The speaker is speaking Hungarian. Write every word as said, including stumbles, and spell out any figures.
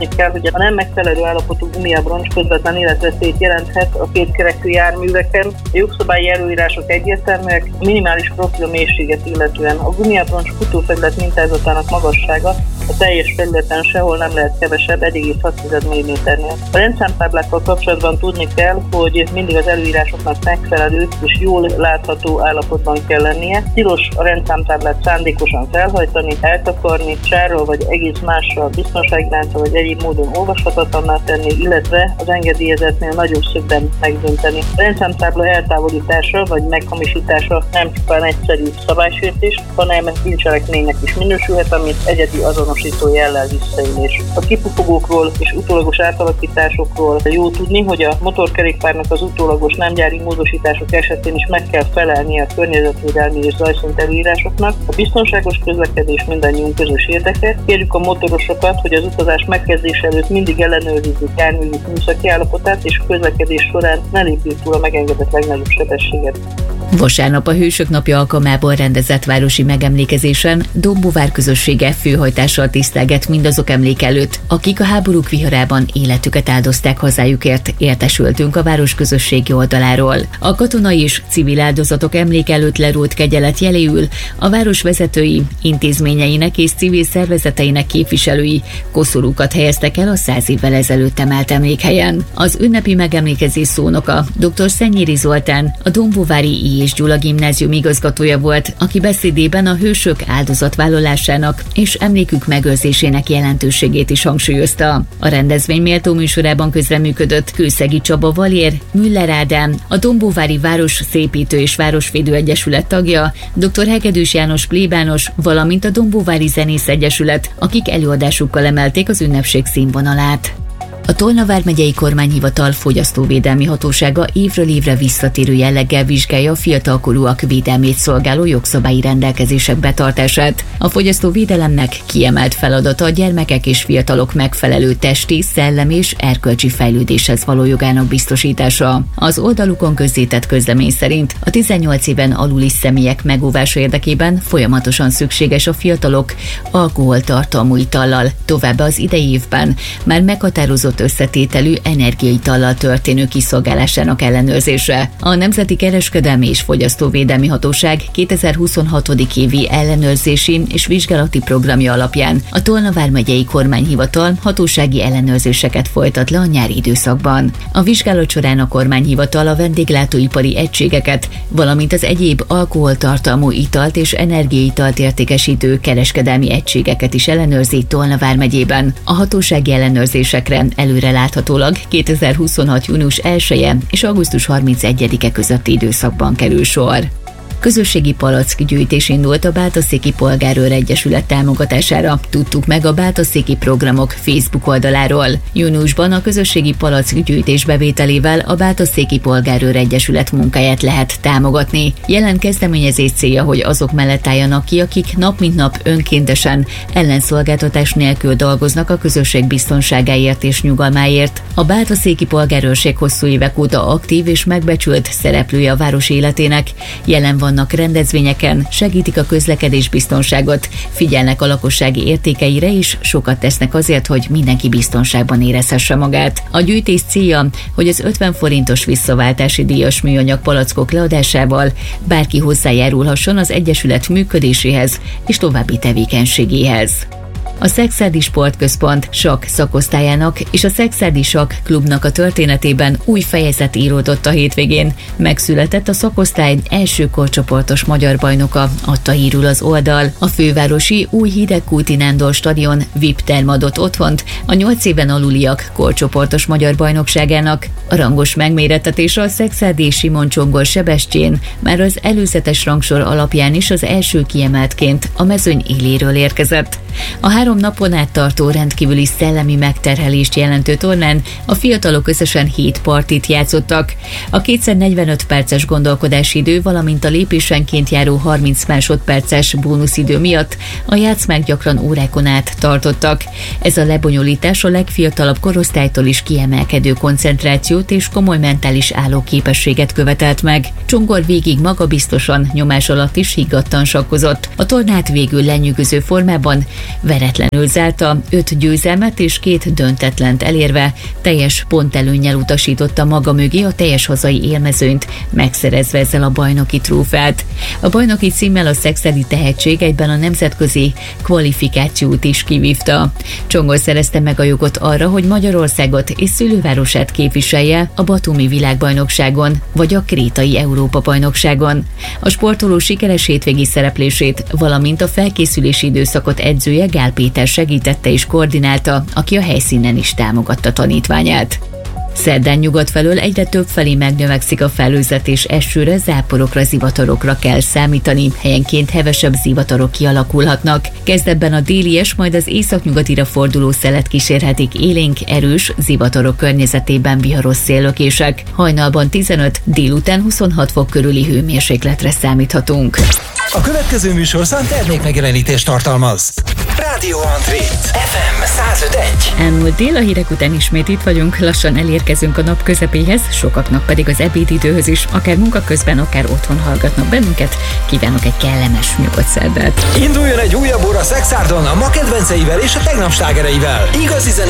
kell, hogy a nem megfelelő állapotú gumiabroncs közvetlen életveszélyt jelenthet a kétkerekű járműveken. A jogszabályi előírások egyértelműek, a minimális profil mélységet illetően. A gumiabroncs futófelület mintázatának magassága a teljes felületen sehol nem lehet kevesebb egy egész hat milliméternél. A rendszámtáblákkal kapcsolatban tudni kell, hogy mindig az előírásoknak megfelelő és jól látható állapotban kell lennie. Tilos a rendszámtáblát szándékosan felhajtani, eltakarni, sárral vagy egész másra biztonságlánccal vagy egyéb módon olvashatatlanná tenni, illetve az engedélyezetnél nagyobb szögben megdönteni. A rendszámtábla eltávolítása vagy meghamisítása nem csupán egyszerű szabálysértés, hanem bűncselekménynek is minősülhet, amit egyedi azonosító jellel visszaélés. A kipufogókról és utólagos átalakításokról jó tudni, hogy a motorkerékpárnak az utólagos nem gyári módosítások esetén is meg kell felelnie a környezetvédelmi és zajszint előírásoknak. A biztonságos közlekedés mindannyiunk közös érdeke. Kérjük a motorosokat, hogy az utazás megkezdése előtt mindig ellenőrizzék járművük műszaki állapotát, és közlekedés során ne lépjék túl a megengedett legnagyobb sebességet. Vasárnap a Hősök Napja alkalmából rendezett városi megemlékezésen Dombóvár közössége főhajtással tisztelget mindazok emlék előtt, akik a háborúk viharában életüket áldozták hazájukért, értesültünk a város közösségi oldaláról. A katonai és civil áldozatok emlék előtt lerúlt kegyelet jeléül a város vezetői, intézményeinek és civil szervezeteinek képviselői koszorúkat helyeztek el a száz évvel ezelőtt emelt emlékhelyen. Az ünnepi megemlékezés szónoka dr. Szennyéri Zoltán, a Dombóvári I. és Gyula gimnázium igazgatója volt, aki beszédében a hősök áldozatvállalásának és emlékük megőrzésének jelentőségét is hangsúlyozta. A rendezvény méltó műsorában közreműködött Kőszegi Csaba Valér, Müller Ádám, a Dombóvári Város Szépítő és Városvédő Egyesület tagja, dr. Hegedűs János plébános, valamint a Dombóvári Zenész Egyesület, akik előadásukkal emelték az ünnepség színvonalát. A Tolna vármegyei kormányhivatal fogyasztóvédelmi hatósága évről évre visszatérő jelleggel vizsgálja a fiatalkorúak védelmét szolgáló jogszabályi rendelkezések betartását. A fogyasztóvédelemnek kiemelt feladata a gyermekek és fiatalok megfelelő testi, szellemi és erkölcsi fejlődéshez való jogának biztosítása. Az oldalukon közzétett közlemény szerint a tizennyolc éven aluli személyek megóvása érdekében folyamatosan szükséges a fiatalok alkoholtartalmú itallal. Továbbá az idei évben már meghatározott összetételű energiaitallal történő kiszolgálásának ellenőrzése. A Nemzeti Kereskedelmi és Fogyasztóvédelmi Hatóság kétezer-huszonhat. évi ellenőrzési és vizsgálati programja alapján a Tolna vármegyei kormányhivatal hatósági ellenőrzéseket folytat le a nyári időszakban. A vizsgálat során a kormányhivatal a vendéglátóipari egységeket, valamint az egyéb alkoholtartalmú italt és energiaitalt értékesítő kereskedelmi egységeket is ellenőrzi Tolna vármegyében. A hatósági ellenőrzésekre előreláthatólag kétezer-huszonhat. június elseje és augusztus harmincegyedike közötti időszakban kerül sor. Közösségi palackgyűjtés indult a Bátaszéki Polgárőr Egyesület támogatására. Tudtuk meg a Bátaszéki Programok Facebook oldaláról. Júniusban a közösségi palackgyűjtés bevételével a Bátaszéki Polgárőr Egyesület munkáját lehet támogatni. Jelen kezdeményezés célja, hogy azok mellett álljanak ki, akik nap mint nap önkéntesen, ellenszolgáltatás nélkül dolgoznak a közösség biztonságáért és nyugalmáért. A Bátaszéki Polgárőrség hosszú évek óta aktív és megbecsült szereplője a város életének. Jelen van vannak rendezvényeken, segítik a közlekedés biztonságot, figyelnek a lakossági értékeire és sokat tesznek azért, hogy mindenki biztonságban érezhesse magát. A gyűjtés célja, hogy az ötven forintos visszaváltási díjas műanyag palackok leadásával bárki hozzájárulhasson az egyesület működéséhez és további tevékenységéhez. A Szekszárdi Sportközpont sakk szakosztályának és a Szekszárdi Sakk Klubnak a történetében új fejezet íródott a hétvégén. Megszületett a szakosztály első korcsoportos magyar bajnoka, adta hírül az oldal. A fővárosi új Hidegkúti Nándor stadion vé i pé term adott otthont a nyolc éven aluliak korcsoportos magyar bajnokságának. A rangos megmérettetés a szekszárdi Simon Csongor Sebestyén már az előzetes rangsor alapján is az első kiemeltként a mezőny éléről érkezett. A három napon át tartó rendkívüli szellemi megterhelést jelentő tornán a fiatalok összesen hét partit játszottak. A kétszáznegyvenöt perces gondolkodási idő, valamint a lépésenként járó harminc másodperces bónuszidő miatt a játszmák gyakran órákon át tartottak. Ez a lebonyolítás a legfiatalabb korosztálytól is kiemelkedő koncentrációt és komoly mentális állóképességet követelt meg. Csongor végig magabiztosan, nyomás alatt is higgadtan sakkozott. A tornát végül lenyűgöző formában veretlen vereségtlenül zárta, öt győzelmet és két döntetlent elérve teljes pontelőnnyel utasította maga mögé a teljes hazai élmezőnyt, megszerezve ezzel a bajnoki trófeát. A bajnoki címmel a szekszedi tehetség egyben a nemzetközi kvalifikációt is kivívta. Csongor szerezte meg a jogot arra, hogy Magyarországot és szülővárosát képviselje a batumi világbajnokságon vagy a krétai Európa-bajnokságon. A sportoló sikeres hétvégi szereplését, valamint a felkészülési időszakot edzője Gál Péter segítette és koordinálta, aki a helyszínen is támogatta tanítványát. Szerdán nyugat felől egyre több felé megnövekszik a felhőzet és esőre, záporokra, zivatarokra kell számítani, helyenként hevesebb zivatarok kialakulhatnak. Kezdetben a délies, majd az északnyugatira forduló szelet kísérhetik élénk, erős zivatarok környezetében viharos széllökések. Hajnalban tizenöt, délután huszonhat fok körüli hőmérsékletre számíthatunk. A következő műsorszám termékmegjelenítést tartalmaz. Rádió Antré, ef em száz öt egy. Elmúlt dél a hírek után ismét itt vagyunk, lassan elérkezünk a nap közepéhez, sokaknak pedig az ebédidőhöz is, akár munka közben, akár otthon hallgatnak bennünket. Kívánok egy kellemes, nyugodt szerdát. Induljon egy újabb óra Szexárdon a ma kedvenceivel és a tegnap slágereivel. Igazi zene